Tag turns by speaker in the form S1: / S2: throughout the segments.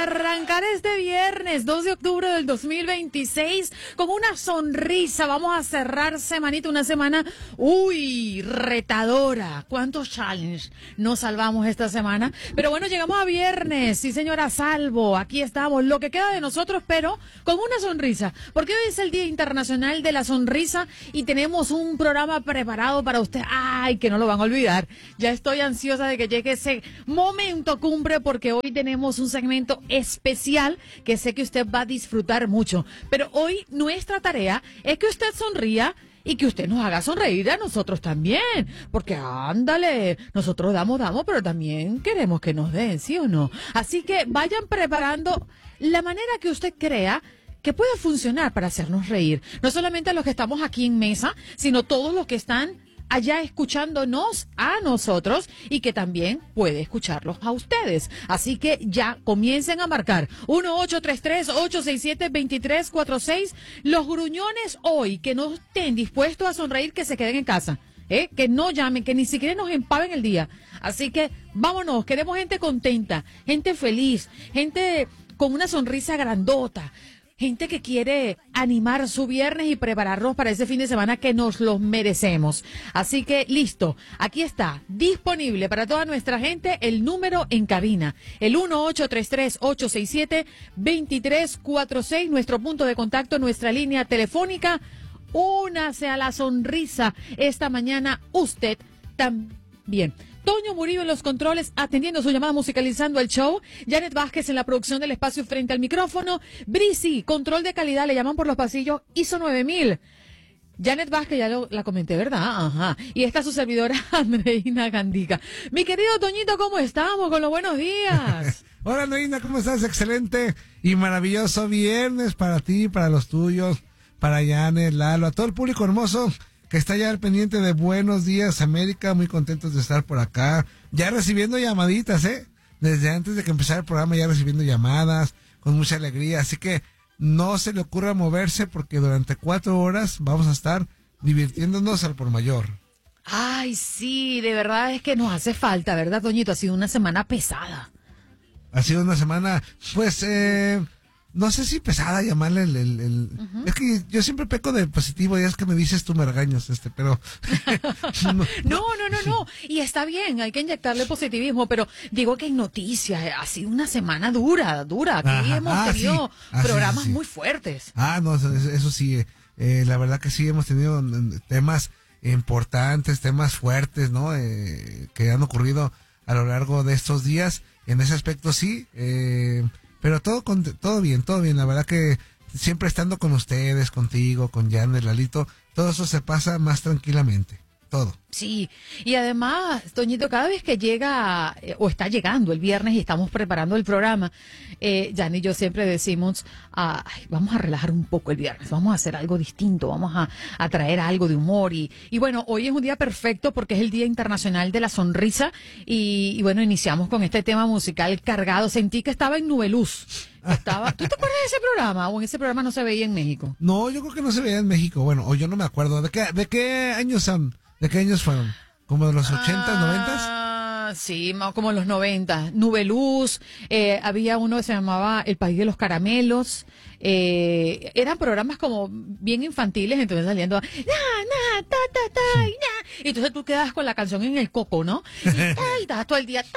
S1: arrancar este viernes 2 de octubre del 2026 con una sonrisa. Vamos a cerrar semanita, una semana, retadora. ¿Cuántos challenges nos salvamos esta semana? Pero bueno, llegamos a viernes, sí señora, salvo. Aquí estamos, lo que queda de nosotros, pero con una sonrisa. Porque hoy es el Día Internacional de la Sonrisa y tenemos un programa preparado para usted. Ay, que no lo van a olvidar. Ya estoy ansiosa de que llegue ese momento cumbre porque hoy tenemos un segmento especial que sé que usted va a disfrutar mucho. Pero hoy nuestra tarea es que usted sonría y que usted nos haga sonreír a nosotros también. Porque ándale, nosotros damos, pero también queremos que nos den, ¿sí o no? Así que vayan preparando la manera que usted crea que pueda funcionar para hacernos reír. No solamente a los que estamos aquí en mesa, sino todos los que están allá escuchándonos a nosotros y que también puede escucharlos a ustedes. Así que ya comiencen a marcar 1-833-867-2346. Los gruñones hoy que no estén dispuestos a sonreír, que se queden en casa. Que no llamen, que ni siquiera nos empaven el día. Así que vámonos, queremos gente contenta, gente feliz, gente con una sonrisa grandota. Gente que quiere animar su viernes y prepararnos para ese fin de semana que nos los merecemos. Así que, listo. Aquí está, disponible para toda nuestra gente, el número en cabina. El 1-833-867-2346, nuestro punto de contacto, nuestra línea telefónica. Únase a la sonrisa esta mañana usted también. Toño Murillo en los controles, atendiendo su llamada, musicalizando el show. Janet Vázquez en la producción del espacio frente al micrófono. Brisi, control de calidad, le llaman por los pasillos, ISO 9000. Janet Vázquez, ya la comenté, ¿verdad? Ajá. Y está su servidora, Andreina Gandica. Mi querido Toñito, ¿cómo estamos? Con los buenos días.
S2: Hola, Andreina, ¿cómo estás? Excelente y maravilloso viernes para ti, para los tuyos, para Janet, Lalo, a todo el público hermoso que está ya al pendiente de Buenos Días América, muy contentos de estar por acá, ya recibiendo llamaditas, desde antes de que empezara el programa ya recibiendo llamadas, con mucha alegría, así que no se le ocurra moverse porque durante 4 horas vamos a estar divirtiéndonos al por mayor.
S1: Ay, sí, de verdad es que nos hace falta, ¿verdad, Toñito? Ha sido una semana pesada.
S2: Ha sido una semana, pues, no sé si pesada llamarle Es que yo siempre peco de positivo, ya es que me dices tú me regañas, pero...
S1: No. Y está bien, hay que inyectarle positivismo, pero digo que en noticias ha sido una semana dura. Aquí hemos tenido programas muy fuertes.
S2: No, eso sí, la verdad que sí hemos tenido temas importantes, temas fuertes, ¿no? Que han ocurrido a lo largo de estos días. En ese aspecto sí, pero todo bien, la verdad que siempre estando con ustedes, contigo, con Janet, Lalito, todo eso se pasa más tranquilamente, todo.
S1: Sí, y además, Toñito, cada vez que llega, o está llegando el viernes y estamos preparando el programa, Jan y yo siempre decimos, vamos a relajar un poco el viernes, vamos a hacer algo distinto, vamos a traer algo de humor, y bueno, hoy es un día perfecto porque es el Día Internacional de la Sonrisa, y bueno, iniciamos con este tema musical cargado. Sentí que estaba en Nubeluz. ¿Tú te acuerdas de ese programa? ¿O en ese programa no se veía en México?
S2: No, yo creo que no se veía en México, bueno, o yo no me acuerdo. ¿De qué años son? ¿De qué años fueron? ¿Como de los 80s, 90s?
S1: Sí, como en los 90. Nubeluz, había uno que se llamaba El País de los Caramelos. Eran programas como bien infantiles, entonces saliendo y entonces tú quedas con la canción en el coco, ¿no? Y estás todo el día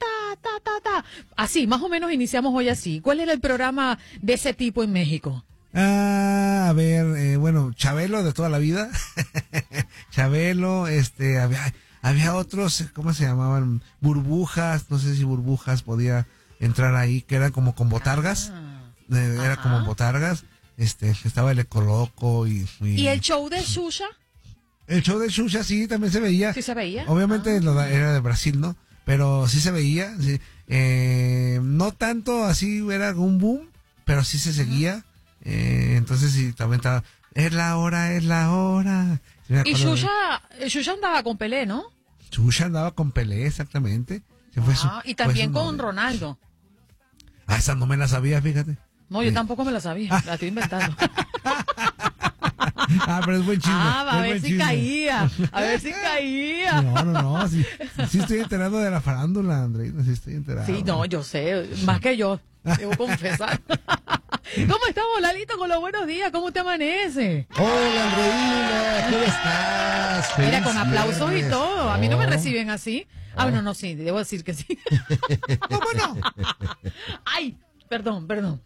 S1: así, más o menos iniciamos hoy así. ¿Cuál era el programa de ese tipo en México?
S2: A ver, bueno, Chabelo de toda la vida. Chabelo, había otros, ¿cómo se llamaban? Burbujas, no sé si Burbujas podía entrar ahí, que eran como con botargas. Era como botargas. Estaba el Ecoloco y
S1: el show de Xuxa.
S2: El show de Xuxa sí, también se veía.
S1: ¿Sí se veía?
S2: Obviamente era de Brasil, ¿no? Pero sí se veía, sí. No tanto así, era un boom, pero sí se seguía. Entonces sí, también estaba, es la hora. Sí,
S1: y Xuxa andaba con Pelé, ¿no?
S2: Xuxa andaba con Pelé, exactamente.
S1: Y también con Ronaldo.
S2: Esa no me la sabía, fíjate.
S1: No, yo tampoco me la sabía, la estoy inventando.
S2: Pero es buen chisme.
S1: A ver si caía. A ver si caía.
S2: No. Sí estoy enterado de la farándula, Andreina. Sí estoy enterado.
S1: Sí, no, yo sé. Más que yo. Debo confesar. ¿Cómo estamos, Lalito, con los buenos días? ¿Cómo te amanece?
S3: Hola, Andreina, ¿cómo estás?
S1: Mira, con aplausos y todo. A mí no me reciben así. Bueno, no, sí, debo decir que sí.
S2: ¿Cómo no?
S1: Ay, perdón.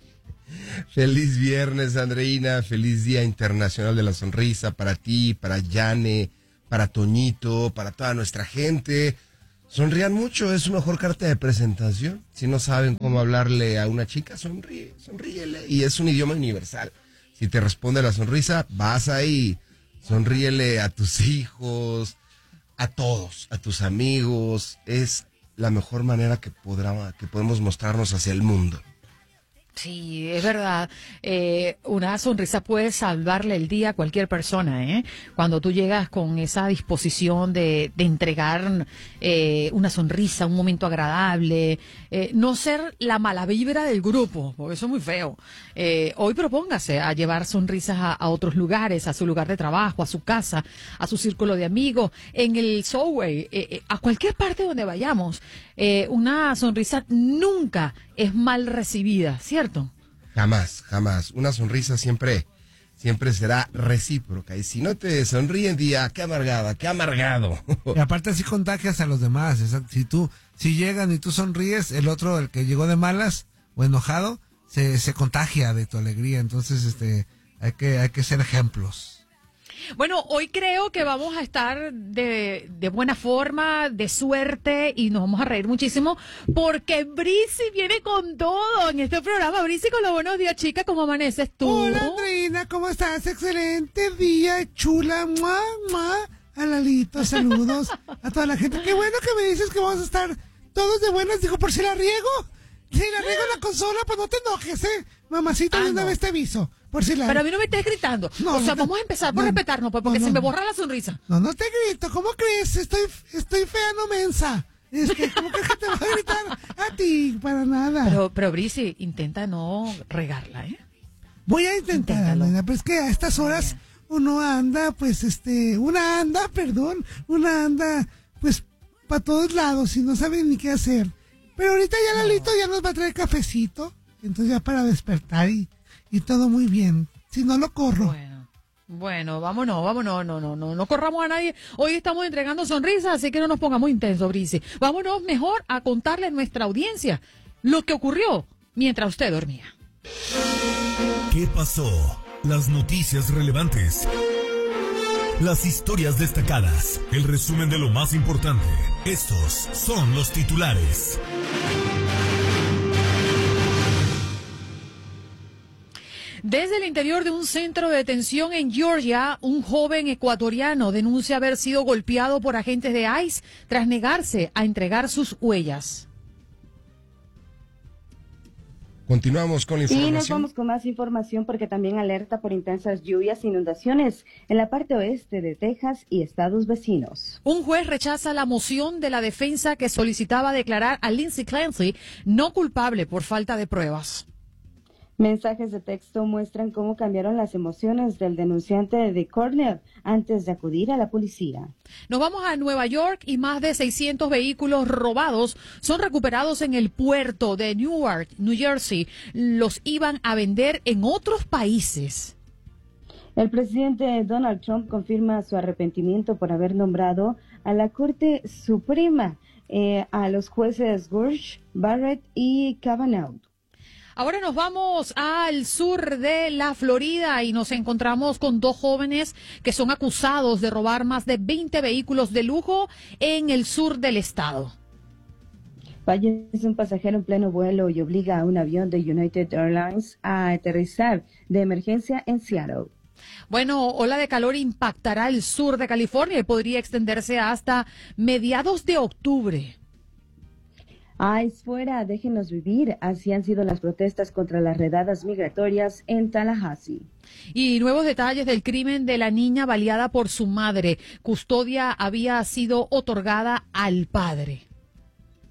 S3: Feliz viernes, Andreina. Feliz Día Internacional de la Sonrisa para ti, para Yane, para Toñito, para toda nuestra gente. Sonrían mucho, es su mejor carta de presentación. Si no saben cómo hablarle a una chica, sonríele. Y es un idioma universal. Si te responde la sonrisa, vas ahí. Sonríele a tus hijos, a todos, a tus amigos. Es la mejor manera que podemos mostrarnos hacia el mundo.
S1: Sí, es verdad. Una sonrisa puede salvarle el día a cualquier persona, ¿eh? Cuando tú llegas con esa disposición de entregar una sonrisa, un momento agradable, no ser la mala vibra del grupo, porque eso es muy feo. Hoy propóngase a llevar sonrisas a otros lugares, a su lugar de trabajo, a su casa, a su círculo de amigos, en el subway, a cualquier parte donde vayamos. Una sonrisa nunca es mal recibida, ¿cierto?
S3: Jamás. Una sonrisa siempre será recíproca. Y si no te sonríen, día, qué amargada, qué amargado.
S2: Y aparte así contagias a los demás. Si llegan y tú sonríes, el otro, el que llegó de malas o enojado, se contagia de tu alegría. Entonces, hay que ser ejemplos.
S1: Bueno, hoy creo que vamos a estar de buena forma, de suerte, y nos vamos a reír muchísimo porque Brisi viene con todo en este programa. Brisi, con los buenos días, chica, ¿cómo amaneces tú?
S2: Hola, Andreina, ¿cómo estás? Excelente día, chula, ¡mua, mua! A Lalito, saludos a toda la gente. Qué bueno que me dices que vamos a estar todos de buenas. Digo, por si la riego. Si la riego en la consola, pues no te enojes, mamacita, de una vez te aviso. Por si la...
S1: Pero a mí no me estés gritando. Vamos a empezar por respetarnos, pues, porque se me borra la sonrisa.
S2: No te grito. ¿Cómo crees? Estoy fea, no mensa. Es que, ¿cómo crees que te voy a gritar a ti? Para nada.
S1: Pero Brisi, intenta no regarla, ¿eh?
S2: Voy a intentar, nena, pero es que a estas horas uno anda, pues, una anda, pues, para todos lados y no sabe ni qué hacer. Pero ahorita ya Lalito ya nos va a traer cafecito, entonces ya para despertar y todo muy bien. Si no lo corro.
S1: Bueno, vámonos, no corramos a nadie. Hoy estamos entregando sonrisas, así que no nos pongamos intensos, Brisi. Vámonos mejor a contarle a nuestra audiencia lo que ocurrió mientras usted dormía.
S4: ¿Qué pasó? Las noticias relevantes. Las historias destacadas. El resumen de lo más importante. Estos son los titulares.
S1: Desde el interior de un centro de detención en Georgia, un joven ecuatoriano denuncia haber sido golpeado por agentes de ICE tras negarse a entregar sus huellas.
S3: Continuamos con la información.
S5: Y nos vamos con más información porque también alerta por intensas lluvias e inundaciones en la parte oeste de Texas y estados vecinos.
S1: Un juez rechaza la moción de la defensa que solicitaba declarar a Lindsay Clancy no culpable por falta de pruebas.
S5: Mensajes de texto muestran cómo cambiaron las emociones del denunciante de Cornell antes de acudir a la policía.
S1: Nos vamos a Nueva York y más de 600 vehículos robados son recuperados en el puerto de Newark, New Jersey. Los iban a vender en otros países.
S5: El presidente Donald Trump confirma su arrepentimiento por haber nombrado a la Corte Suprema a los jueces Gorsuch, Barrett y Kavanaugh.
S1: Ahora nos vamos al sur de la Florida y nos encontramos con dos jóvenes que son acusados de robar más de 20 vehículos de lujo en el sur del estado.
S5: Fallece un pasajero en pleno vuelo y obliga a un avión de United Airlines a aterrizar de emergencia en Seattle.
S1: Bueno, ola de calor impactará el sur de California y podría extenderse hasta mediados de octubre.
S5: ICE fuera, déjenos vivir. Así han sido las protestas contra las redadas migratorias en Tallahassee.
S1: Y nuevos detalles del crimen de la niña baleada por su madre. Custodia había sido otorgada al padre.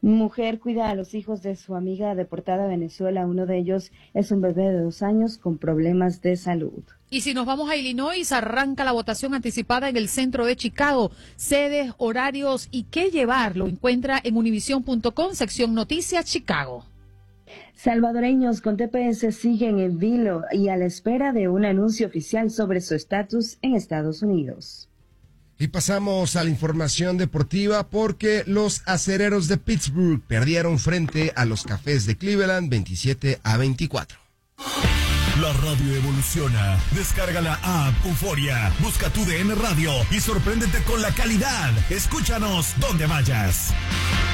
S5: Mujer cuida a los hijos de su amiga deportada a Venezuela. Uno de ellos es un bebé de 2 años con problemas de salud.
S1: Y si nos vamos a Illinois, arranca la votación anticipada en el centro de Chicago. Sedes, horarios y qué llevar lo encuentra en univision.com, sección Noticias Chicago.
S5: Salvadoreños con TPS siguen en vilo y a la espera de un anuncio oficial sobre su estatus en Estados Unidos.
S3: Y pasamos a la información deportiva porque los acereros de Pittsburgh perdieron frente a los Cafés de Cleveland 27-24.
S4: La radio evoluciona. Descarga la app Euforia, busca tu DN Radio y sorpréndete con la calidad. Escúchanos donde vayas.